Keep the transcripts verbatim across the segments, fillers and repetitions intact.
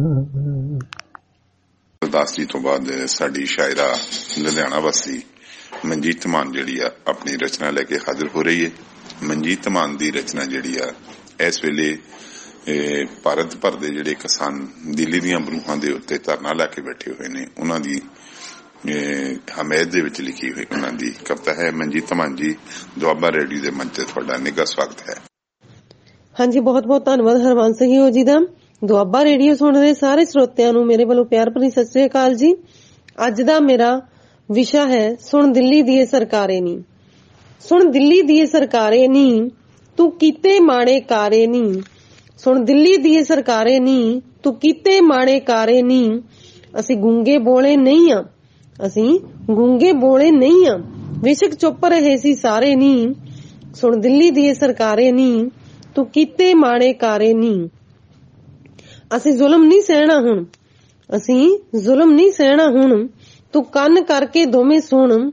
ਗੁਰਦਾਸ ਜੀ ਤੋਂ ਬਾਅਦ ਸਾਡੀ ਸ਼ਾਇਰਾ ਲੁਧਿਆਣਾ ਵਾਸੀ ਮਨਜੀਤ ਧਮਾਨ ਜਿਹੜੀ ਆ ਆਪਣੀ ਰਚਨਾ ਲੈ ਕੇ ਹਾਜ਼ਰ ਹੋ ਰਹੀ ਹੈ। ਮਨਜੀਤ ਧਮਾਨ ਦੀ ਰਚਨਾ ਜਿਹੜੀ ਆ ਇਸ ਵੇਲੇ ਭਾਰਤ ਭਰ ਦੇ ਜਿਹੜੇ ਕਿਸਾਨ ਦਿੱਲੀ ਦੀਆਂ ਬਰੂਹਾਂ ਦੇ ਉੱਤੇ ਧਰਨਾ ਲੈ ਕੇ ਬੈਠੇ ਹੋਏ ਨੇ, ਉਹਨਾਂ ਦੀ ਹਮਾਇਤ ਦੇ ਵਿੱਚ ਲਿਖੀ ਹੋਈ ਉਹਨਾਂ ਦੀ ਕਵਿਤਾ ਹੈ। ਮਨਜੀਤ ਧਮਾਨ ਜੀ, ਦੁਆਬਾ ਰੇਡੀਓ ਦੇ ਮੰਚ ਤੇ ਤੁਹਾਡਾ ਨਿੱਘਾ ਸਵਾਗਤ ਹੈ। ਹਾਂਜੀ, ਬਹੁਤ ਬਹੁਤ ਧੰਨਵਾਦ ਹਰਵੰਸ ਸਿੰਘ ਜੀ ਦਾ। ਦੁਆਬਾ ਰੇਡੀਓ ਸੁਣ ਰਹੇ ਸਾਰੇ ਸਰੋਤਿਆਂ ਨੂੰ ਮੇਰੇ ਵੱਲੋਂ ਪਿਆਰ ਭਰੀ ਸਤਿ ਸ੍ਰੀ ਅਕਾਲ ਜੀ। ਅੱਜ ਦਾ ਮੇਰਾ ਵਿਸ਼ਾ ਹੈ ਸੁਣ ਦਿੱਲੀ ਦੀਏ ਸਰਕਾਰੇ ਨੀ। ਸੁਣ ਦਿੱਲੀ ਦੀਏ ਸਰਕਾਰੇ ਨੀ, ਤੂੰ ਕੀਤੇ ਮਾੜੇ ਕਾਰੇ ਨੀ। ਸੁਣ ਦਿੱਲੀ ਦੀਏ ਸਰਕਾਰੇ ਨੀ, ਤੂੰ ਕੀਤੇ ਮਾੜੇ ਕਾਰੇ ਨੀ। ਅਸੀਂ ਗੂੰਗੇ ਬੋਲੇ ਨਹੀਂ ਆ, ਅਸੀਂ ਗੂੰਗੇ ਬੋਲੇ ਨਹੀਂ ਆ, ਬੇਸ਼ੱਕ ਚੁੱਪ ਰਹੇ ਸੀ ਸਾਰੇ ਨੀ। ਸੁਣ ਦਿੱਲੀ ਦੀਏ ਸਰਕਾਰੇ ਨੀ, ਤੂੰ ਕੀਤੇ ਮਾੜੇ ਕਾਰੇ ਨੀ। ਅਸੀਂ ਜ਼ੁਲਮ ਨਹੀਂ ਸਹਿਣਾ ਹੁਣ, ਅਸੀਂ ਜ਼ੁਲਮ ਨਹੀਂ ਸਹਿਣਾ ਹੁਣ, ਤੂੰ ਕੰਨ ਕਰਕੇ ਦੋਵੇਂ ਸੁਣ।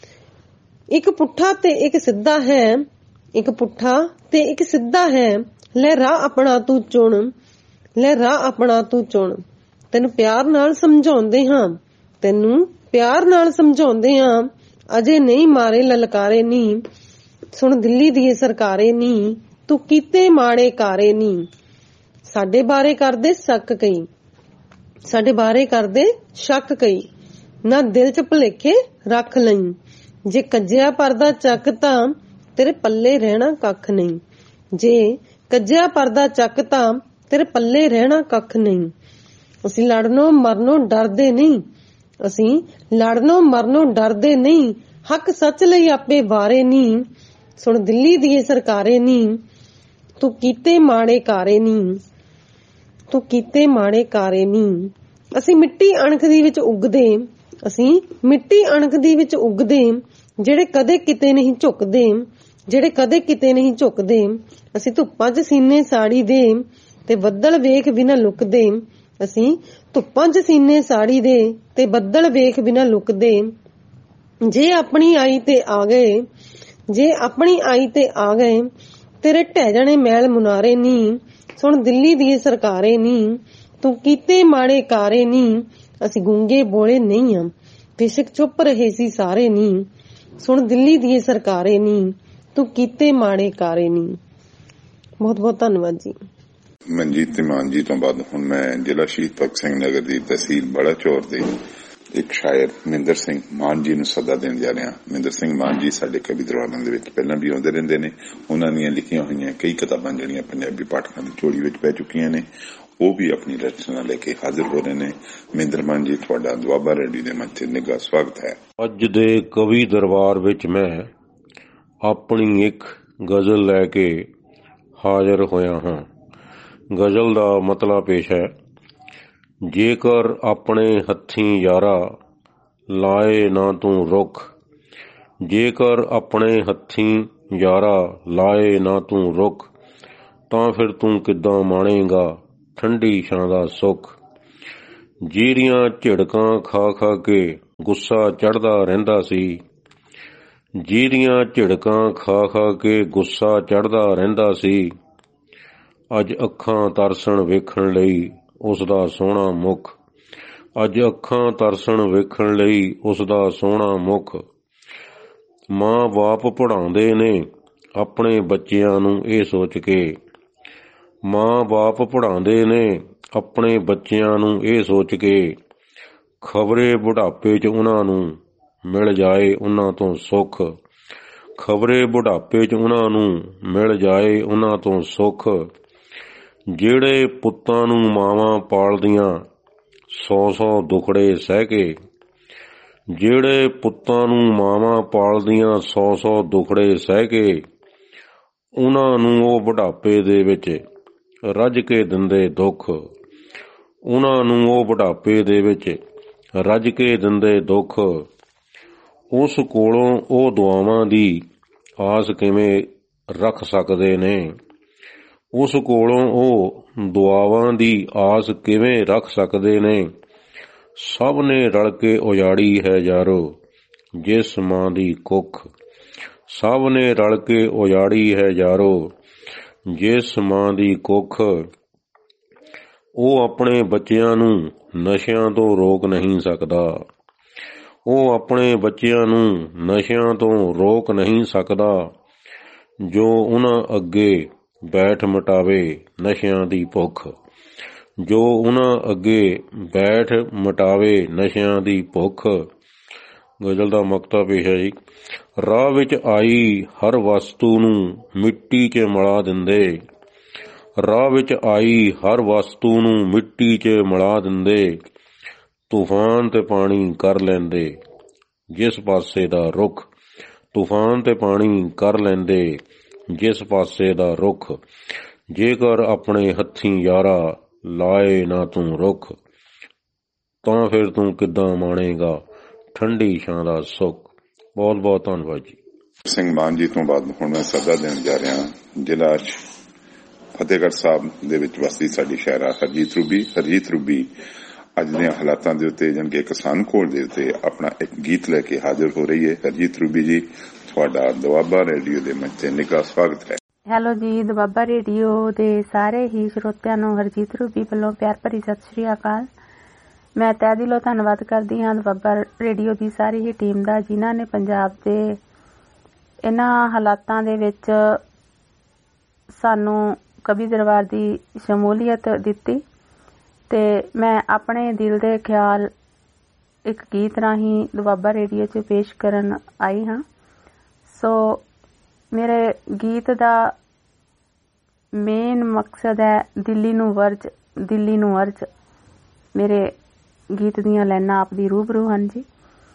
ਇੱਕ ਪੁੱਠਾ ਤੇ ਇੱਕ ਸਿੱਧਾ ਹੈ, ਇੱਕ ਪੁੱਠਾ ਤੇ ਇੱਕ ਸਿੱਧਾ ਹੈ। ਲੈ ਰਾਹ ਆਪਣਾ ਤੂੰ ਚੁਣ, ਲੈ ਰਾਹ ਆਪਣਾ ਤੂੰ ਚੁਣ। ਤੈਨੂੰ ਪਿਆਰ ਨਾਲ ਸਮਝਾਉਂਦੇ ਹਾਂ, ਤੈਨੂੰ ਪਿਆਰ ਨਾਲ ਸਮਝਾਉਂਦੇ ਹਾਂ, ਅਜੇ ਨਹੀਂ ਮਾਰੇ ਲਲਕਾਰੇ ਨੀ। ਸੁਣ ਦਿੱਲੀ ਦੀਏ ਸਰਕਾਰੇ ਨੀ, ਤੂੰ ਕੀਤੇ ਮਾੜੇ ਕਾਰੇ ਨੀ। ਸਾਡੇ ਬਾਰੇ ਕਰਦੇ ਸ਼ੱਕ ਕਈ, ਸਾਡੇ ਬਾਰੇ ਕਰਦੇ ਸ਼ੱਕ ਕਈ, ਨਾ ਦਿਲ ਚ ਭੁਲੇਖੇ ਰੱਖ ਲਈ। ਜੇ ਕੱਜਿਆ ਪਰਦਾ ਚੱਕ ਤਾਂ ਤੇਰੇ ਪੱਲੇ ਰਹਿਣਾ ਕੱਖ ਨਹੀਂ, ਜੇ ਕੱਜਿਆ ਪਰਦਾ ਚੱਕ ਤਾਂ ਤੇਰੇ ਪੱਲੇ ਰਹਿਣਾ ਕੱਖ ਨਹੀਂ। ਅਸੀਂ ਲੜਨੋਂ ਮਰਨੋਂ ਡਰਦੇ ਨਹੀਂ, ਅਸੀਂ ਲੜਨੋਂ ਮਰਨੋਂ ਡਰਦੇ ਨਹੀਂ, ਹੱਕ ਸੱਚ ਲਈ ਆਪੇ ਵਾਰੇ ਨਹੀਂ। ਸੁਣ ਦਿੱਲੀ ਦੀਏ ਸਰਕਾਰੇ ਨੀ, ਤੂੰ ਕੀਤੇ ਮਾੜੇ ਕਾਰੇ ਨੀ, ਤੂੰ ਕੀਤੇ ਮਾੜੇ ਕਾਰੇ ਨੀ। ਅਸੀਂ ਮਿੱਟੀ ਅਣਖ ਦੀ ਵਿੱਚ ਉੱਗਦੇ, ਅਸੀਂ ਮਿੱਟੀ ਅਣਖ ਦੀ ਵਿੱਚ ਉੱਗਦੇ, ਜਿਹੜੇ ਕਦੇ ਕਿਤੇ ਨਹੀਂ ਝੁਕਦੇ, ਜਿਹੜੇ ਕਦੇ ਕਿਤੇ ਨਹੀਂ ਝੁਕਦੇ। ਅਸੀਂ ਧੁੱਪਾਂ ਚ ਸੀਨੇ ਸਾੜੀ ਦੇ ਤੇ ਬੱਦਲ ਵੇਖ ਬਿਨਾਂ ਲੁਕਦੇ, ਅਸੀਂ ਧੁੱਪਾਂ ਚ ਸੀਨੇ ਸਾੜੀ ਦੇ ਤੇ ਬੱਦਲ ਵੇਖ ਬਿਨਾਂ ਲੁਕਦੇ। ਜੇ ਆਪਣੀ ਆਈ ਤੇ ਆ ਗਏ, ਜੇ ਆਪਣੀ ਆਈ ਤੇ ਆ ਗਏ, ਤੇਰੇ ਢਹਿ ਜਾਣੇ ਮਹਿਲ ਮੁਨਾਰੇ ਨੀ। ਸੁਣ ਦਿੱਲੀ ਦੀਏ ਸਰਕਾਰੇ ਨੀ, ਤੂੰ ਕੀਤੇ ਮਾੜੇ ਕਾਰੇ ਨੀ। ਅਸੀਂ ਗੂੰਗੇ ਬੋਲੇ ਨਹੀਂ ਆ, ਬੇਸ਼ੱਕ ਚੁੱਪ ਰਹੇ ਸੀ ਸਾਰੇ ਨੀ। ਸੁਣ ਦਿੱਲੀ ਦੀਏ ਸਰਕਾਰੇ ਨੀ, ਤੂੰ ਕੀਤੇ ਮਾੜੇ ਕਾਰੇ ਨੀ। ਬਹੁਤ ਬਹੁਤ ਧੰਨਵਾਦ ਜੀ। ਮਨਜੀਤ ਧਮਾਨ ਜੀ ਤੋਂ ਬਾਅਦ ਹੁਣ ਮੈਂ ਜ਼ਿਲ੍ਹਾ ਸ਼ਹੀਦ ਭਗਤ ਸਿੰਘ ਨਗਰ ਦੀ ਤਹਿਸੀਲ ਬਲਾਚੌਰ ਦੇ ਇੱਕ ਸ਼ਾਇਰ ਮਹਿੰਦਰ ਸਿੰਘ ਮਾਨ ਜੀ ਨੂੰ ਸੱਦਾ ਦੇਣ ਜਾ ਰਿਹਾ। ਮਹਿੰਦਰ ਸਿੰਘ ਮਾਨ ਜੀ ਸਾਡੇ ਕਵੀ ਦਰਬਾਰਾਂ ਦੇ ਵਿੱਚ ਪਹਿਲਾਂ ਵੀ ਆਉਂਦੇ ਰਹਿੰਦੇ ਨੇ। ਉਹਨਾਂ ਦੀਆਂ ਲਿਖੀਆਂ ਹੋਈਆਂ ਕਈ ਕਿਤਾਬਾਂ ਜਿਹੜੀਆਂ ਪੰਜਾਬੀ ਪਾਠਕਾਂ ਦੀ ਝੋਲੀ ਵਿੱਚ ਪੈ ਚੁੱਕੀਆਂ ਨੇ, ਉਹ ਵੀ ਆਪਣੀ ਰਚਨਾ ਲੈ ਕੇ ਹਾਜ਼ਰ ਹੋ ਰਹੇ ਨੇ। ਮਹਿੰਦਰ ਮਾਨ ਜੀ, ਤੁਹਾਡਾ ਦੁਆਬਾ ਰੇਡੀਓ ਦੇ ਮੰਚ ਤੇ ਨਿੱਘਾ ਸਵਾਗਤ ਹੈ। ਅੱਜ ਦੇ ਕਵੀ ਦਰਬਾਰ ਵਿੱਚ ਮੈਂ ਆਪਣੀ ਇੱਕ ਗਜ਼ਲ ਲੈ ਕੇ ਹਾਜ਼ਰ ਹੋਇਆ ਹਾਂ। ਗਜ਼ਲ ਦਾ ਮਤਲਬ ਪੇਸ਼ ਹੈ। ਜੇਕਰ ਆਪਣੇ ਹੱਥੀਂ ਯਾਰਾ ਲਾਏ ਨਾ ਤੂੰ ਰੁੱਖ, ਜੇਕਰ ਆਪਣੇ ਹੱਥੀਂ ਯਾਰਾ ਲਾਏ ਨਾ ਤੂੰ ਰੁੱਖ, ਤਾਂ ਫਿਰ ਤੂੰ ਕਿੱਦਾਂ ਮਾਣੇਗਾ ਠੰਡੀ ਛਾਂ ਦਾ ਸੁੱਖ। ਜਿਹੜੀਆਂ ਝਿੜਕਾਂ ਖਾ ਖਾ ਕੇ ਗੁੱਸਾ ਚੜ੍ਹਦਾ ਰਹਿੰਦਾ ਸੀ, ਜਿਹਦੀਆਂ ਝਿੜਕਾਂ ਖਾ ਖਾ ਕੇ ਗੁੱਸਾ ਚੜ੍ਹਦਾ ਰਹਿੰਦਾ ਸੀ, ਅੱਜ ਅੱਖਾਂ ਤਰਸਣ ਵੇਖਣ ਲਈ ਉਸਦਾ ਸੋਹਣਾ ਮੁਖ, ਅੱਜ ਅੱਖਾਂ ਤਰਸਣ ਵੇਖਣ ਲਈ ਉਸਦਾ ਸੋਹਣਾ ਮੁਖ। ਮਾਂ ਬਾਪ ਪੜ੍ਹਾਉਂਦੇ ਨੇ ਆਪਣੇ ਬੱਚਿਆਂ ਨੂੰ ਇਹ ਸੋਚ ਕੇ, ਮਾਂ ਬਾਪ ਪੜ੍ਹਾਉਂਦੇ ਨੇ ਆਪਣੇ ਬੱਚਿਆਂ ਨੂੰ ਇਹ ਸੋਚ ਕੇ, ਖਬਰੇ ਬੁਢਾਪੇ 'ਚ ਉਹਨਾਂ ਨੂੰ ਮਿਲ ਜਾਏ ਉਹਨਾਂ ਤੋਂ ਸੁੱਖ, ਖਬਰੇ ਬੁਢਾਪੇ 'ਚ ਉਹਨਾਂ ਨੂੰ ਮਿਲ ਜਾਏ ਉਹਨਾਂ ਤੋਂ ਸੁੱਖ। ਜਿਹੜੇ ਪੁੱਤਾਂ ਨੂੰ ਮਾਵਾਂ ਪਾਲਦੀਆਂ ਸੌ ਸੌ ਦੁਖੜੇ ਸਹਿ ਕੇ, ਜਿਹੜੇ ਪੁੱਤਾਂ ਨੂੰ ਮਾਵਾਂ ਪਾਲਦੀਆਂ ਸੌ ਸੌ ਦੁਖੜੇ ਸਹਿ ਕੇ, ਉਹਨਾਂ ਨੂੰ ਉਹ ਬੁਢਾਪੇ ਦੇ ਵਿੱਚ ਰੱਜ ਕੇ ਦਿੰਦੇ ਦੁੱਖ, ਉਹਨਾਂ ਨੂੰ ਉਹ ਬੁਢਾਪੇ ਦੇ ਵਿੱਚ ਰੱਜ ਕੇ ਦਿੰਦੇ ਦੁੱਖ। ਉਸ ਕੋਲੋਂ ਉਹ ਦੁਆਵਾਂ ਦੀ ਆਸ ਕਿਵੇਂ ਰੱਖ ਸਕਦੇ ਨੇ, ਉਸ ਕੋਲੋਂ ਉਹ ਦੁਆਵਾਂ ਦੀ ਆਸ ਕਿਵੇਂ ਰੱਖ ਸਕਦੇ ਨੇ। ਸਭ ਨੇ ਰਲ ਕੇ ਉਜਾੜੀ ਹੈ ਯਾਰੋ ਜਿਸ ਮਾਂ ਦੀ ਕੁੱਖ, ਸਭ ਨੇ ਰਲ ਕੇ ਉਜਾੜੀ ਹੈ ਯਾਰੋ ਜਿਸ ਮਾਂ ਦੀ ਕੁੱਖ। ਉਹ ਆਪਣੇ ਬੱਚਿਆਂ ਨੂੰ ਨਸ਼ਿਆਂ ਤੋਂ ਰੋਕ ਨਹੀਂ ਸਕਦਾ। ਉਹ ਆਪਣੇ ਬੱਚਿਆਂ ਨੂੰ ਨਸ਼ਿਆਂ ਤੋਂ ਰੋਕ ਨਹੀਂ ਸਕਦਾ ਜੋ ਉਹਨਾਂ ਅੱਗੇ ਬੈਠ ਮਿਟਾਵੇ ਨਸ਼ਿਆਂ ਦੀ ਭੁੱਖ। ਜੋ ਉਹਨਾਂ ਅੱਗੇ ਬੈਠ ਮਿਟਾਵੇ ਨਸ਼ਿਆਂ ਦੀ ਭੁੱਖ। ਗਜ਼ਲ ਦਾ ਮਕਤਾ ਪੇਸ਼ ਹੈ ਜੀ। ਰਾਹ ਵਿੱਚ ਆਈ ਹਰ ਵਸਤੂ ਨੂੰ ਮਿੱਟੀ 'ਚ ਮਿਲਾ ਦਿੰਦੇ। ਰਾਹ ਵਿੱਚ ਆਈ ਹਰ ਵਸਤੂ ਨੂੰ ਮਿੱਟੀ 'ਚ ਮਿਲਾ ਦਿੰਦੇ। ਤੂਫਾਨ ਤੇ ਪਾਣੀ ਕਰ ਲੈਂਦੇ ਜਿਸ ਪਾਸੇ ਦਾ ਰੁੱਖ। ਤੂਫਾਨ ਤੇ ਪਾਣੀ ਕਰ ਲੈਂਦੇ ਜਿਸ ਪਾਸੇ ਦਾ ਰੁੱਖ। ਜੇਕਰ ਆਪਣੇ ਹੱਥੀਂ ਯਾਰਾ ਲਾਏ ਨਾ ਤੂੰ ਰੁੱਖ, ਤਾਂ ਫਿਰ ਤੂੰ ਕਿੱਦਾਂ ਮਾਣੇਗਾ ਠੰਡੀ ਛਾਂ ਦਾ ਸੁੱਖ। ਬਹੁਤ ਬਹੁਤ ਧੰਨਵਾਦ ਜੀ। ਸਿੰਘ ਮਾਨ ਜੀ ਤੋਂ ਬਾਅਦ ਹੁਣ ਮੈਂ ਸੱਦਾ ਦੇਣ ਜਾ ਰਿਹਾ ਜ਼ਿਲ੍ਹਾ ਫਤਿਹਗੜ੍ਹ ਸਾਹਿਬ ਦੇ ਵਿੱਚ ਵਸਦੀ ਸਾਡੀ ਸ਼ਾਇਰਾ ਹਰਜੀਤ ਰੂਬੀ। ਹਰਜੀਤ ਰੂਬੀ ਅੱਜ ਦੀਆਂ ਹਾਲਾਤਾਂ ਦੇ ਉੱਤੇ ਜਾਣੀ ਕਿ ਕਿਸਾਨ ਕੋਲ ਦੇ ਉੱਤੇ ਆਪਣਾ ਇੱਕ ਗੀਤ ਲੈ ਕੇ ਹਾਜ਼ਰ ਹੋ ਰਹੀ ਹੈ। ਹਰਜੀਤ ਰੂਬੀ ਜੀ, ਤੁਹਾਡਾ ਦੁਆਬਾ ਰੇਡੀਓ ਦੇ ਮੰਚ ਤੇ ਨਿੱਘਾ ਸਵਾਗਤ ਹੈ। ਹੈਲੋ ਜੀ, ਦੁਆਬਾ ਰੇਡੀਓ ਦੇ ਸਾਰੇ ਹੀ ਸਰੋਤਿਆਂ ਨੂੰ ਹਰਜੀਤ ਰੂਬੀ ਵੱਲੋਂ ਪਿਆਰ ਭਰੀ ਸਤਿ ਸ਼੍ਰੀ ਅਕਾਲ। ਮੈਂ ਤਹਿ ਦਿਲੋਂ ਧੰਨਵਾਦ ਕਰਦੀ ਹਾਂ ਦੁਆਬਾ ਰੇਡੀਓ ਦੀ ਸਾਰੀ ਹੀ ਟੀਮ ਦਾ, ਜਿਨ੍ਹਾਂ ਨੇ ਪੰਜਾਬ ਦੇ ਇਹਨਾਂ ਹਾਲਾਤਾਂ ਦੇ ਵਿੱਚ ਸਾਨੂੰ ਕਵੀ ਦਰਬਾਰ ਦੀ ਸ਼ਮੂਲੀਅਤ ਦਿੱਤੀ ਤੇ ਮੈਂ ਆਪਣੇ ਦਿਲ ਦੇ ਖਿਆਲ ਇੱਕ ਗੀਤ ਰਾਹੀਂ ਦੁਆਬਾ ਰੇਡੀਓ 'ਚ ਪੇਸ਼ ਕਰਨ ਆਈ ਹਾਂ। ਸੋ ਮੇਰੇ ਗੀਤ ਦਾ ਮੇਨ ਮਕਸਦ ਹੈ ਦਿੱਲੀ ਨੂੰ ਵਰਜ, ਦਿੱਲੀ ਨੂੰ ਅਰਜ। ਮੇਰੇ ਗੀਤ ਦੀਆਂ ਲਾਈਨਾਂ ਆਪ ਦੀ ਰੂਬਰੂ ਹਨ ਜੀ।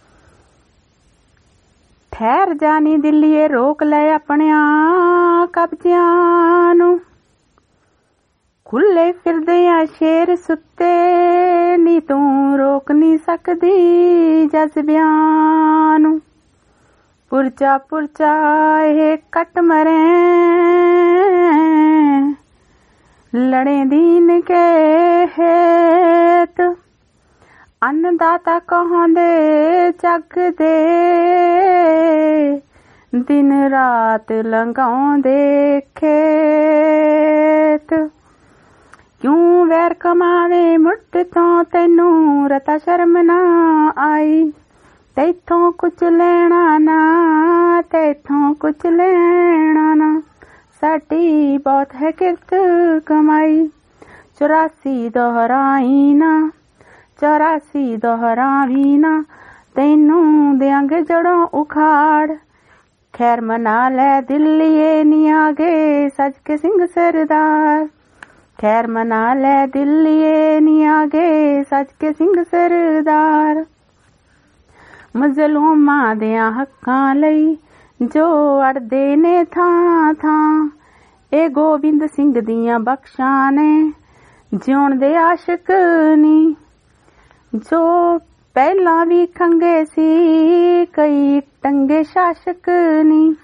ਠਹਿਰ ਜਾਨੀ ਦਿੱਲੀਏ, ਰੋਕ ਲੈ ਆਪਣਿਆਂ ਕਬਜ਼ਿਆਂ ਨੂੰ। ਖੁੱਲੇ ਫਿਰਦੇ ਆ ਸ਼ੇਰ ਸੁੱਤੇ, ਨੀ ਤੂੰ ਰੋਕ ਨਹੀਂ ਸਕਦੀ ਜਜ਼ਬਿਆਂ ਨੂੰ। ਪੁਰਚਾ ਪੁਰਚਾ ਇਹ ਕੱਟ ਮਰੇ, ਲੜੇ ਦੀਨ ਕੇ ਹੇਤ। ਅੰਨਦਾਤਾ ਕਹਾਂਦੇ ਜੱਗ ਦੇ, ਦਿਨ ਰਾਤ ਲੰਘਾਉਂਦੇ ਖੇਤ। ਕਿਉਂ ਵੈਰ ਕਮਾਵੇ ਮੁੱਢ ਤੋਂ, ਤੈਨੂੰ ਰਤਾ ਸ਼ਰਮ ਨਾ ਆਈ। ਤੈਥੋਂ ਕੁਛ ਲੈਣਾ ਨਾ, ਤੈਥੋਂ ਕੁਛ ਲੈਣਾ ਨਾ, ਸਾਡੀ ਬਹੁਤ ਹੈ ਕਿਰਤ ਕਮਾਈ। ਚੁਰਾਸੀ ਦੁਹਰਾਈ ਨਾ, ਚੁਰਾਸੀ ਦੁਹਰਾਵੀ ਨਾ, ਤੈਨੂੰ ਦਿਆਂਗੇ ਜੜੋਂ ਉਖਾੜ। ਖੈਰ ਮਨਾ ਲੈ ਦਿੱਲੀਏ, ਨੀ ਆਗੇ ਸੱਜ ਕੇ ਸਿੰਘ ਸਰਦਾਰ। ਖੈਰ ਮਨਾ ਲੈ ਦਿੱਲੀਏ, ਨੀ ਆਗੇ ਸੱਜ ਕੇ ਸਿੰਘ ਸਰਦਾਰ। ਮਜ਼ਲੂਮਾਂ ਦਿਆਂ ਹੱਕਾਂ ਲਈ ਜੋ ਅੜਦੇ ਨੇ ਥਾਂ ਥਾਂ, ਇਹ ਗੋਬਿੰਦ ਸਿੰਘ ਦੀਆਂ ਬਖਸ਼ਾਂ ਨੇ ਜਿਉਣ ਦੇ ਆਸ਼ਿਕ ਨੀ। ਜੋ ਪਹਿਲਾਂ ਵੀ ਖੰਗੇ ਸੀ ਕਈ ਟੰਗੇ ਸ਼ਾਸਕ ਨੀ,